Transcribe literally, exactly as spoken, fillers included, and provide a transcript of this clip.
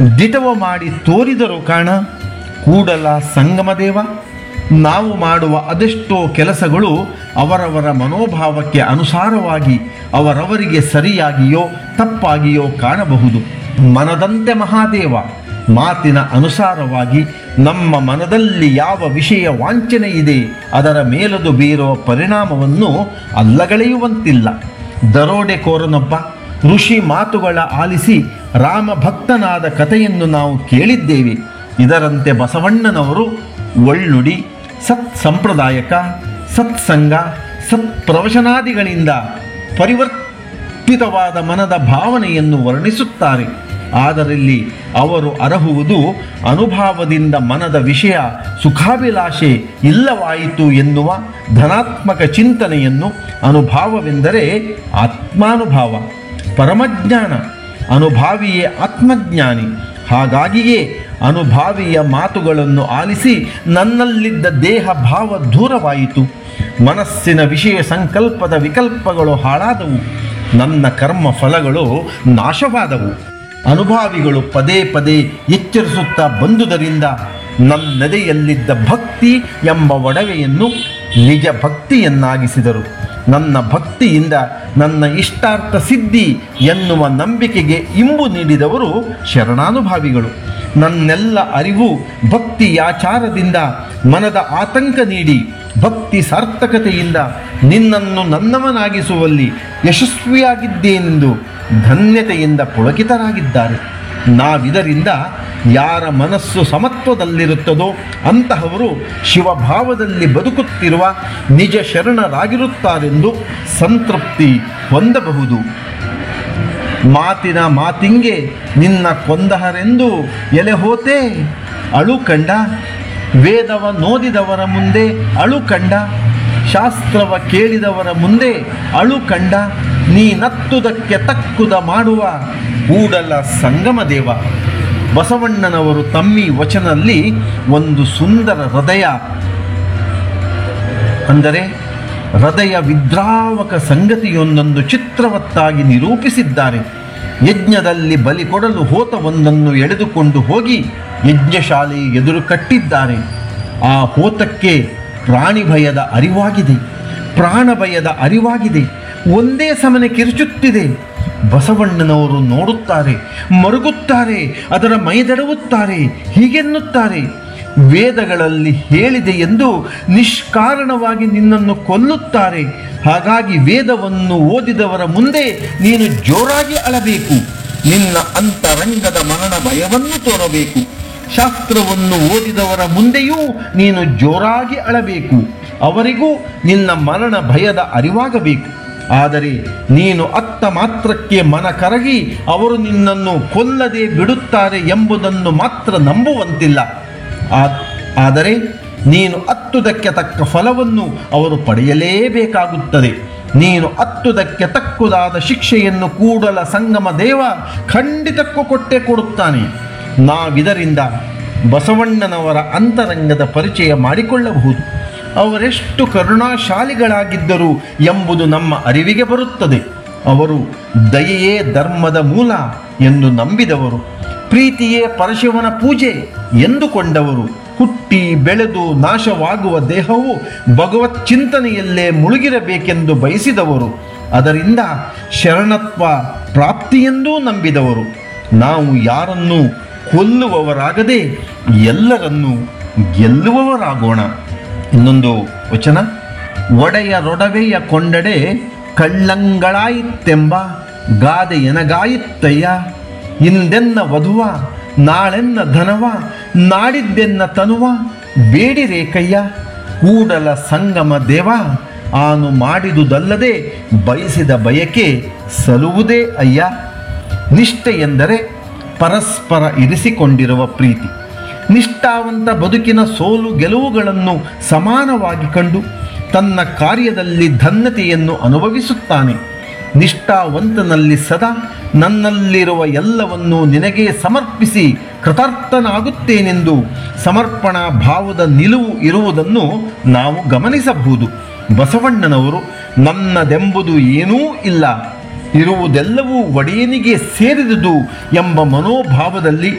ದಿಟವ ಮಾಡಿ ತೋರಿದರು ಕಾಣ ಕೂಡಲ ಸಂಗಮದೇವ. ನಾವು ಮಾಡುವ ಅದೆಷ್ಟೋ ಕೆಲಸಗಳು ಅವರವರ ಮನೋಭಾವಕ್ಕೆ ಅನುಸಾರವಾಗಿ ಅವರವರಿಗೆ ಸರಿಯಾಗಿಯೋ ತಪ್ಪಾಗಿಯೋ ಕಾಣಬಹುದು. ಮನದಂತೆ ಮಹಾದೇವ, ಮಾತಿನ ಅನುಸಾರವಾಗಿ ನಮ್ಮ ಮನದಲ್ಲಿ ಯಾವ ವಿಷಯ ವಾಂಛನೆ ಇದೆ ಅದರ ಮೇಲದು ಬೀರುವ ಪರಿಣಾಮವನ್ನು ಅಲ್ಲಗಳೆಯುವಂತಿಲ್ಲ. ದರೋಡೆಕೋರನೊಬ್ಬ ಋಷಿ ಮಾತುಗಳ ಆಲಿಸಿ ರಾಮ ಭಕ್ತನಾದ ಕಥೆಯನ್ನು ನಾವು ಕೇಳಿದ್ದೇವೆ. ಇದರಂತೆ ಬಸವಣ್ಣನವರು ಒಳ್ಳುಡಿ, ಸತ್ ಸಂಪ್ರದಾಯಕ, ಸತ್ಸಂಗ, ಸತ್ಪ್ರವಚನಾದಿಗಳಿಂದ ಪರಿವರ್ತಿತವಾದ ಮನದ ಭಾವನೆಯನ್ನು ವರ್ಣಿಸುತ್ತಾರೆ. ಅದರಲ್ಲಿ ಅವರು ಅರಹುವುದು ಅನುಭಾವದಿಂದ ಮನದ ವಿಷಯ ಸುಖಾಭಿಲಾಷೆ ಇಲ್ಲವಾಯಿತು ಎನ್ನುವ ಧನಾತ್ಮಕ ಚಿಂತನೆಯನ್ನು. ಅನುಭಾವವೆಂದರೆ ಆತ್ಮಾನುಭಾವ, ಪರಮಜ್ಞಾನ. ಅನುಭಾವಿಯೇ ಆತ್ಮಜ್ಞಾನಿ. ಹಾಗಾಗಿಯೇ ಅನುಭಾವಿಯ ಮಾತುಗಳನ್ನು ಆಲಿಸಿ ನನ್ನಲ್ಲಿದ್ದ ದೇಹ ಭಾವ ದೂರವಾಯಿತು. ಮನಸ್ಸಿನ ವಿಷಯ ಸಂಕಲ್ಪದ ವಿಕಲ್ಪಗಳು ಹಾಳಾದವು. ನನ್ನ ಕರ್ಮ ಫಲಗಳು ನಾಶವಾದವು. ಅನುಭಾವಿಗಳು ಪದೇ ಪದೇ ಎಚ್ಚರಿಸುತ್ತಾ ಬಂದುದರಿಂದ ನನ್ನೆದೆಯಲ್ಲಿದ್ದ ಭಕ್ತಿ ಎಂಬ ಒಡವೆಯನ್ನು ನಿಜ ಭಕ್ತಿಯನ್ನಾಗಿಸಿದರು. ನನ್ನ ಭಕ್ತಿಯಿಂದ ನನ್ನ ಇಷ್ಟಾರ್ಥ ಸಿದ್ಧಿ ಎನ್ನುವ ನಂಬಿಕೆಗೆ ಇಂಬು ನೀಡಿದವರು ಶರಣಾನುಭಾವಿಗಳು. ನನ್ನೆಲ್ಲ ಅರಿವು ಭಕ್ತಿಯಾಚಾರದಿಂದ ಮನದ ಆತಂಕ ನೀಡಿ ಭಕ್ತಿ ಸಾರ್ಥಕತೆಯಿಂದ ನಿನ್ನನ್ನು ನನ್ನವನಾಗಿಸುವಲ್ಲಿ ಯಶಸ್ವಿಯಾಗಿದ್ದೇನೆಂದು ಧನ್ಯತೆಯಿಂದ ಪುಳಕಿತರಾಗಿದ್ದಾರೆ. ನಾವಿದರಿಂದ ಯಾರ ಮನಸ್ಸು ಸಮತ್ವದಲ್ಲಿರುತ್ತದೋ ಅಂತಹವರು ಶಿವಭಾವದಲ್ಲಿ ಬದುಕುತ್ತಿರುವ ನಿಜ ಶರಣರಾಗಿರುತ್ತಾರೆಂದು ಸಂತೃಪ್ತಿ ಹೊಂದಬಹುದು. ಮಾತಿನ ಮಾತಿಂಗೆ ನಿನ್ನ ಕೊಂದಹರೆಂದು ಎಲೆ ಹೋತೆ ಅಳು ಕಂಡ, ವೇದವ ನೋದಿದವರ ಮುಂದೆ ಅಳು ಕಂಡ, ಶಾಸ್ತ್ರವ ಕೇಳಿದವರ ಮುಂದೆ ಅಳು ಕಂಡ, ನೀನತ್ತುದಕ್ಕೆ ತಕ್ಕುದ ಮಾಡುವ ಕೂಡಲ ಸಂಗಮದೇವ. ಬಸವಣ್ಣನವರು ತಮ್ಮಿ ವಚನಲ್ಲಿ ಒಂದು ಸುಂದರ ಹೃದಯ ಅಂದರೆ ಹೃದಯ ವಿದ್ರಾವಕ ಸಂಗತಿಯೊಂದೊಂದು ಚಿತ್ರವತ್ತಾಗಿ ನಿರೂಪಿಸಿದ್ದಾರೆ. ಯಜ್ಞದಲ್ಲಿ ಬಲಿ ಕೊಡಲು ಹೋತವೊಂದನ್ನು ಎಳೆದುಕೊಂಡು ಹೋಗಿ ಯಜ್ಞಶಾಲೆ ಎದುರು ಕಟ್ಟಿದ್ದಾರೆ. ಆ ಹೋತಕ್ಕೆ ಪ್ರಾಣಿ ಭಯದ ಅರಿವಾಗಿದೆ, ಪ್ರಾಣ ಭಯದ ಅರಿವಾಗಿದೆ. ಒಂದೇ ಸಮನೆ ಕಿರುಚುತ್ತಿದೆ. ಬಸವಣ್ಣನವರು ನೋಡುತ್ತಾರೆ, ಮರುಗುತ್ತಾರೆ, ಅದರ ಮೈದಡವುತ್ತಾರೆ, ಹೀಗೆನ್ನುತ್ತಾರೆ: ವೇದಗಳಲ್ಲಿ ಹೇಳಿದೆ ಎಂದು ನಿಷ್ಕಾರಣವಾಗಿ ನಿನ್ನನ್ನು ಕೊಲ್ಲುತ್ತಾರೆ. ಹಾಗಾಗಿ ವೇದವನ್ನು ಓದಿದವರ ಮುಂದೆ ನೀನು ಜೋರಾಗಿ ಅಳಬೇಕು. ನಿನ್ನ ಅಂತರಂಗದ ಮರಣ ಭಯವನ್ನು ತೋರಬೇಕು. ಶಾಸ್ತ್ರವನ್ನು ಓದಿದವರ ಮುಂದೆಯೂ ನೀನು ಜೋರಾಗಿ ಅಳಬೇಕು. ಅವರಿಗೂ ನಿನ್ನ ಮರಣ ಭಯದ ಅರಿವಾಗಬೇಕು. ಆದರೆ ನೀನು ಅತ್ತ ಮಾತ್ರಕ್ಕೆ ಮನ ಕರಗಿ ಅವರು ನಿನ್ನನ್ನು ಕೊಲ್ಲದೆ ಬಿಡುತ್ತಾರೆ ಎಂಬುದನ್ನು ಮಾತ್ರ ನಂಬುವಂತಿಲ್ಲ. ಆದರೆ ನೀನು ಅತ್ತುದಕ್ಕೆ ತಕ್ಕ ಫಲವನ್ನು ಅವರು ಪಡೆಯಲೇಬೇಕಾಗುತ್ತದೆ. ನೀನು ಅತ್ತುದಕ್ಕೆ ತಕ್ಕುದಾದ ಶಿಕ್ಷೆಯನ್ನು ಕೂಡಲ ಸಂಗಮ ದೇವ ಖಂಡಿತಕ್ಕೂ ಕೊಟ್ಟೇ ಕೊಡುತ್ತಾನೆ. ನಾವಿದರಿಂದ ಬಸವಣ್ಣನವರ ಅಂತರಂಗದ ಪರಿಚಯ ಮಾಡಿಕೊಳ್ಳಬಹುದು. ಅವರೆಷ್ಟು ಕರುಣಾಶಾಲಿಗಳಾಗಿದ್ದರು ಎಂಬುದು ನಮ್ಮ ಅರಿವಿಗೆ ಬರುತ್ತದೆ. ಅವರು ದಯೆಯೇ ಧರ್ಮದ ಮೂಲ ಎಂದು ನಂಬಿದವರು, ಪ್ರೀತಿಯೇ ಪರಶಿವನ ಪೂಜೆ ಎಂದುಕೊಂಡವರು, ಹುಟ್ಟಿ ಬೆಳೆದು ನಾಶವಾಗುವ ದೇಹವು ಭಗವತ್ ಚಿಂತನೆಯಲ್ಲೇ ಮುಳುಗಿರಬೇಕೆಂದು ಬಯಸಿದವರು, ಅದರಿಂದ ಶರಣತ್ವ ಪ್ರಾಪ್ತಿಯೆಂದೂ ನಂಬಿದವರು. ನಾವು ಯಾರನ್ನೂ ಕೊಲ್ಲುವವರಾಗದೆ ಎಲ್ಲರನ್ನೂ ಗೆಲ್ಲುವವರಾಗೋಣ. ಇನ್ನೊಂದು ವಚನ: ಒಡೆಯರೊಡವೆಯ ಕೊಂಡಡೆ ಕಳ್ಳಂಗಳಾಯಿತ್ತೆಂಬ ಗಾದೆ ಎನಗಾಯಿತ್ತಯ್ಯ. ಇಂದೆನ್ನ ವಧುವ ನಾಳೆನ್ನ ಧನವ ನಾಡಿದ್ದೆನ್ನ ತನುವ ಬೇಡಿರೇಕಯ್ಯ. ಕೂಡಲ ಸಂಗಮ ದೇವ ಆನು ಮಾಡಿದುದಲ್ಲದೆ ಬಯಸಿದ ಬಯಕೆ ಸಲುವುದೇ ಅಯ್ಯ. ನಿಷ್ಠೆ ಎಂದರೆ ಪರಸ್ಪರ ಇರಿಸಿಕೊಂಡಿರುವ ಪ್ರೀತಿ. ನಿಷ್ಠಾವಂತ ಬದುಕಿನ ಸೋಲು ಗೆಲುವುಗಳನ್ನು ಸಮಾನವಾಗಿ ಕಂಡು ತನ್ನ ಕಾರ್ಯದಲ್ಲಿ ಧನ್ಯತೆಯನ್ನು ಅನುಭವಿಸುತ್ತಾನೆ. ನಿಷ್ಠಾವಂತನಲ್ಲಿ ಸದಾ ನನ್ನಲ್ಲಿರುವ ಎಲ್ಲವನ್ನೂ ನಿನಗೆ ಸಮರ್ಪಿಸಿ ಕೃತಾರ್ಥನಾಗುತ್ತೇನೆಂದು ಸಮರ್ಪಣಾ ಭಾವದ ನಿಲುವು ಇರುವುದನ್ನು ನಾವು ಗಮನಿಸಬಹುದು. ಬಸವಣ್ಣನವರು ನನ್ನದೆಂಬುದು ಏನೂ ಇಲ್ಲ, ಇರುವುದೆಲ್ಲವೂ ಒಡೆಯನಿಗೆ ಸೇರಿದುದು ಎಂಬ ಮನೋಭಾವದಲ್ಲಿ